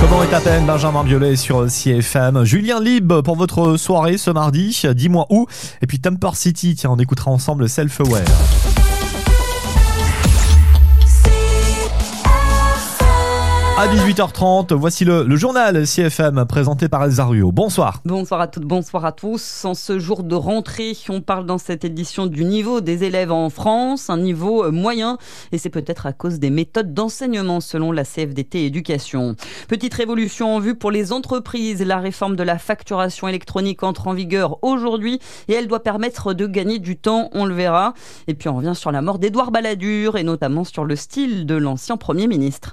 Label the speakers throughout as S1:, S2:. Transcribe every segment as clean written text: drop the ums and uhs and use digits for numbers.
S1: bon est à peine, Benjamin Biolay sur CFM. Julien Lib pour votre soirée ce mardi, dis-moi où. Et puis Temper City, tiens, on écoutera ensemble Self-Aware. À 18h30, voici le journal CFM présenté par Elsa Ruot. Bonsoir.
S2: Bonsoir à toutes, bonsoir à tous. En ce jour de rentrée, on parle dans cette édition du niveau des élèves en France, un niveau moyen, et c'est peut-être à cause des méthodes d'enseignement selon la CFDT Éducation. Petite révolution en vue pour les entreprises. La réforme de la facturation électronique entre en vigueur aujourd'hui et elle doit permettre de gagner du temps, on le verra. Et puis on revient sur la mort d'Édouard Balladur et notamment sur le style de l'ancien Premier ministre.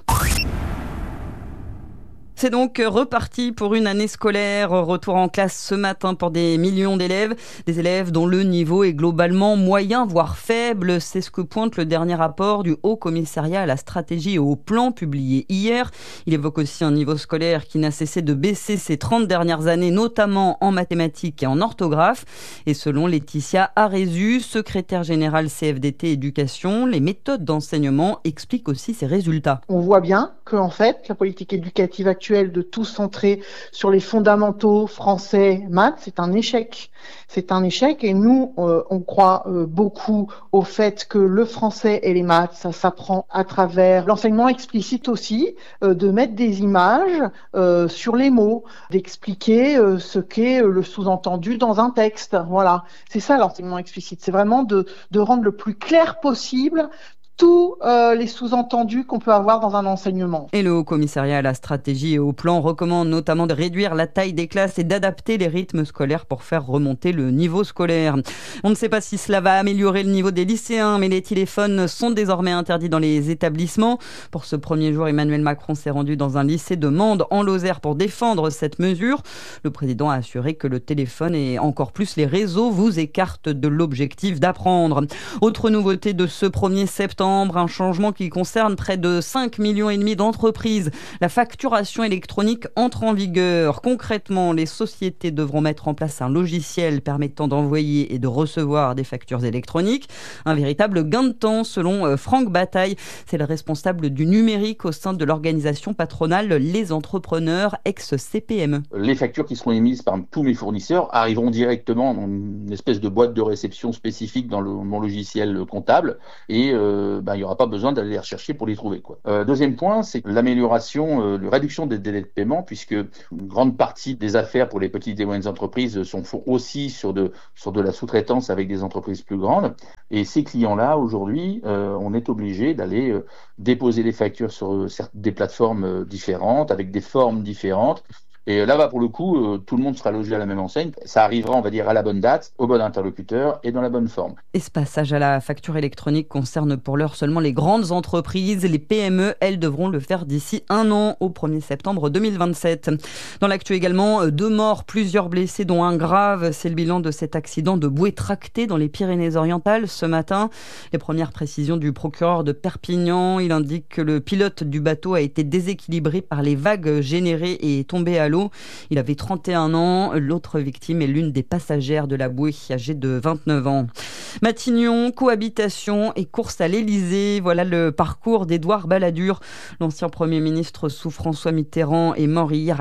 S2: C'est donc reparti pour une année scolaire. Retour en classe ce matin pour des millions d'élèves. Des élèves dont le niveau est globalement moyen, voire faible. C'est ce que pointe le dernier rapport du Haut Commissariat à la stratégie et au plan publié hier. Il évoque aussi un niveau scolaire qui n'a cessé de baisser ces 30 dernières années, notamment en mathématiques et en orthographe. Et selon Laetitia Arézu, secrétaire générale CFDT Éducation, les méthodes d'enseignement expliquent aussi ces résultats.
S3: On voit bien qu'en fait, la politique éducative actuelle de tout centrer sur les fondamentaux français, maths, c'est un échec. C'est un échec et nous, on croit beaucoup au fait que le français et les maths, ça s'apprend à travers l'enseignement explicite aussi, de mettre des images sur les mots, d'expliquer ce qu'est le sous-entendu dans un texte. Voilà, c'est ça l'enseignement explicite. C'est vraiment de rendre le plus clair possible tous les sous-entendus qu'on peut avoir dans un enseignement.
S2: Et le Haut Commissariat à la stratégie et au plan recommande notamment de réduire la taille des classes et d'adapter les rythmes scolaires pour faire remonter le niveau scolaire. On ne sait pas si cela va améliorer le niveau des lycéens, mais les téléphones sont désormais interdits dans les établissements. Pour ce premier jour, Emmanuel Macron s'est rendu dans un lycée de Mende en Lozère pour défendre cette mesure. Le président a assuré que le téléphone et encore plus les réseaux vous écartent de l'objectif d'apprendre. Autre nouveauté de ce 1er septembre, un changement qui concerne près de 5,5 millions d'entreprises. La facturation électronique entre en vigueur. Concrètement, les sociétés devront mettre en place un logiciel permettant d'envoyer et de recevoir des factures électroniques. Un véritable gain de temps selon Franck Bataille. C'est le responsable du numérique au sein de l'organisation patronale Les Entrepreneurs ex-CPME.
S4: Les factures qui seront émises par tous mes fournisseurs arriveront directement dans une espèce de boîte de réception spécifique dans mon logiciel comptable et il n'y aura pas besoin d'aller les rechercher pour les trouver, quoi. Deuxième point, c'est l'amélioration, la réduction des délais de paiement, puisque une grande partie des affaires pour les petites et moyennes entreprises sont aussi sur de la sous-traitance avec des entreprises plus grandes. Et ces clients-là, aujourd'hui, on est obligé d'aller déposer les factures sur des plateformes différentes, avec des formes différentes. Et là, pour le coup, tout le monde sera logé à la même enseigne. Ça arrivera, on va dire, à la bonne date, au bon interlocuteur et dans la bonne forme.
S2: Et ce passage à la facture électronique concerne pour l'heure seulement les grandes entreprises. Les PME, elles, devront le faire d'ici 1 an, au 1er septembre 2027. Dans l'actu également, 2 morts, plusieurs blessés, dont un grave. C'est le bilan de cet accident de bouée tractée dans les Pyrénées-Orientales ce matin. Les premières précisions du procureur de Perpignan. Il indique que le pilote du bateau a été déséquilibré par les vagues générées et est tombé à l'eau. Il avait 31 ans. L'autre victime est l'une des passagères de la bouée, âgée de 29 ans. Matignon, cohabitation et course à l'Élysée. Voilà le parcours d'Édouard Balladur. L'ancien Premier ministre sous François Mitterrand est mort hier à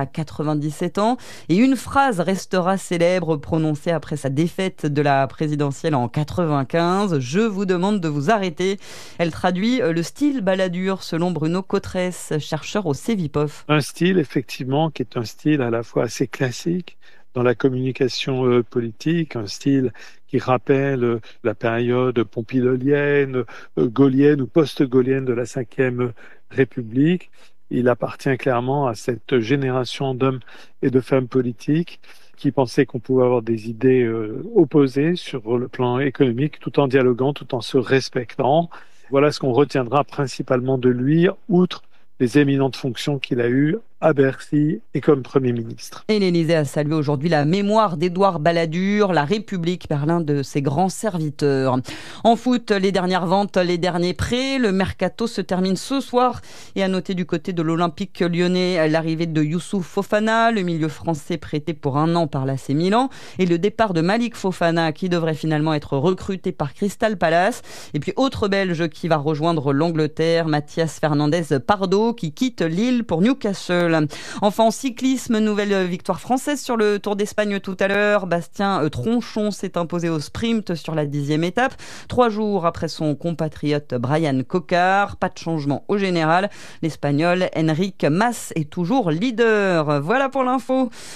S2: 97 ans. Et une phrase restera célèbre prononcée après sa défaite de la présidentielle en 95. « Je vous demande de vous arrêter ». Elle traduit le style Balladur selon Bruno Cotresse, chercheur au CEVIPOF.
S5: Un style, effectivement, qui est un style à la fois assez classique dans la communication politique, un style qui rappelle la période pompidolienne, gaullienne ou post-gaullienne de la Ve République. Il appartient clairement à cette génération d'hommes et de femmes politiques qui pensaient qu'on pouvait avoir des idées opposées sur le plan économique, tout en dialoguant, tout en se respectant. Voilà ce qu'on retiendra principalement de lui, outre les éminentes fonctions qu'il a eues à Bercy et comme Premier ministre.
S2: Et l'Élysée a salué aujourd'hui la mémoire d'Édouard Balladur, la République par l'un de ses grands serviteurs. En foot, les dernières ventes, les derniers prêts, le mercato se termine ce soir et à noter du côté de l'Olympique lyonnais l'arrivée de Youssouf Fofana, le milieu français prêté pour 1 an par l'AC Milan, et le départ de Malik Fofana qui devrait finalement être recruté par Crystal Palace. Et puis autre Belge qui va rejoindre l'Angleterre, Mathias Fernandez Pardo qui quitte Lille pour Newcastle. seul. Enfin, en cyclisme, nouvelle victoire française sur le Tour d'Espagne tout à l'heure. Bastien Tronchon s'est imposé au sprint sur la 10e étape. 3 jours après son compatriote Brian Cocard. Pas de changement au général. L'Espagnol Enric Mas est toujours leader. Voilà pour l'info.